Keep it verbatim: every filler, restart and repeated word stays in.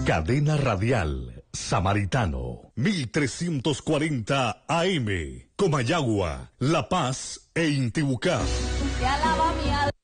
Cadena Radial Samaritano, mil trescientos cuarenta A M, Comayagua, La Paz e Intibucá. Te alaba mi alma.